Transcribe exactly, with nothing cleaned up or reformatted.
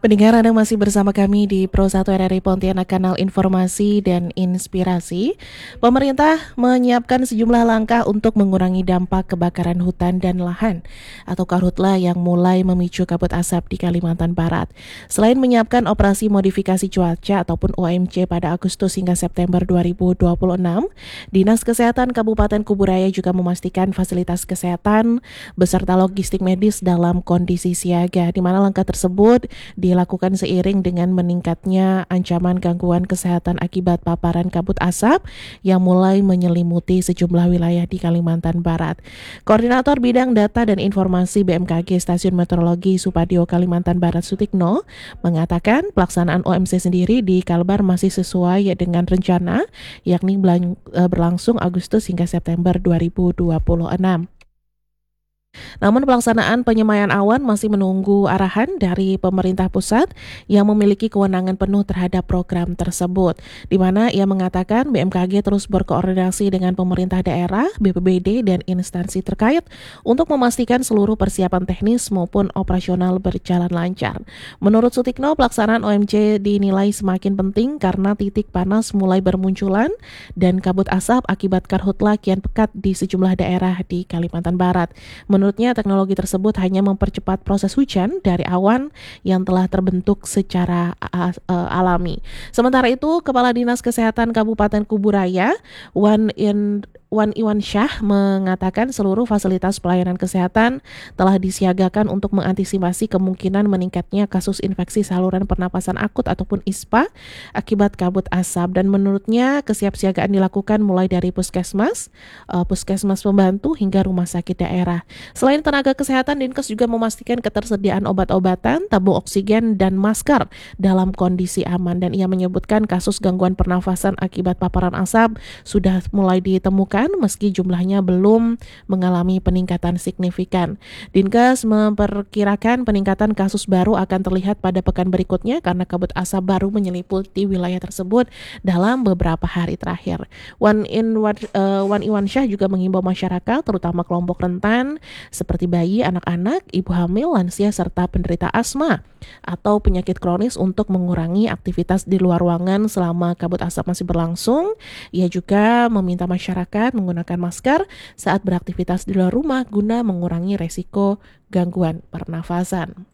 Pendengar, Anda masih bersama kami di Pro satu R R I Pontianak, kanal informasi dan inspirasi. Pemerintah menyiapkan sejumlah langkah untuk mengurangi dampak kebakaran hutan dan lahan atau karhutla yang mulai memicu kabut asap di Kalimantan Barat. Selain menyiapkan operasi modifikasi cuaca ataupun O M C pada Agustus hingga September dua ribu dua puluh enam, Dinas Kesehatan Kabupaten Kuburaya juga memastikan fasilitas kesehatan beserta logistik medis dalam kondisi siaga, di mana langkah tersebut dilakukan seiring dengan meningkatnya ancaman gangguan kesehatan akibat paparan kabut asap yang mulai menyelimuti sejumlah wilayah di Kalimantan Barat. Koordinator Bidang Data dan Informasi B M K G Stasiun Meteorologi Supadio Kalimantan Barat Sutikno mengatakan pelaksanaan O M C sendiri di Kalbar masih sesuai dengan rencana, yakni berlangsung Agustus hingga September dua ribu dua puluh enam. Namun pelaksanaan penyemayan awan masih menunggu arahan dari pemerintah pusat yang memiliki kewenangan penuh terhadap program tersebut, di mana ia mengatakan B M K G terus berkoordinasi dengan pemerintah daerah, B P B D, dan instansi terkait untuk memastikan seluruh persiapan teknis maupun operasional berjalan lancar. Menurut Sutikno, pelaksanaan O M C dinilai semakin penting karena titik panas mulai bermunculan dan kabut asap akibat karhutla kian pekat di sejumlah daerah di Kalimantan Barat. Menurutnya, teknologi tersebut hanya mempercepat proses hujan dari awan yang telah terbentuk secara uh, uh, alami. Sementara itu, Kepala Dinas Kesehatan Kabupaten Kuburaya, Wan In Wan Iwan Syah, mengatakan seluruh fasilitas pelayanan kesehatan telah disiagakan untuk mengantisipasi kemungkinan meningkatnya kasus infeksi saluran pernapasan akut ataupun I S P A akibat kabut asap, dan menurutnya kesiapsiagaan dilakukan mulai dari puskesmas, uh, puskesmas pembantu hingga rumah sakit daerah. Selain tenaga kesehatan, Dinkes juga memastikan ketersediaan obat-obatan, tabung oksigen, dan masker dalam kondisi aman, dan ia menyebutkan kasus gangguan pernafasan akibat paparan asap sudah mulai ditemukan meski jumlahnya belum mengalami peningkatan signifikan. Dinkes memperkirakan peningkatan kasus baru akan terlihat pada pekan berikutnya karena kabut asap baru menyelimuti wilayah tersebut dalam beberapa hari terakhir. Wan, In, uh, Wan Iwan Syah juga menghimbau masyarakat, terutama kelompok rentan seperti bayi, anak-anak, ibu hamil, lansia, serta penderita asma atau penyakit kronis untuk mengurangi aktivitas di luar ruangan selama kabut asap masih berlangsung. Ia juga meminta masyarakat menggunakan masker saat beraktivitas di luar rumah guna mengurangi resiko gangguan pernafasan.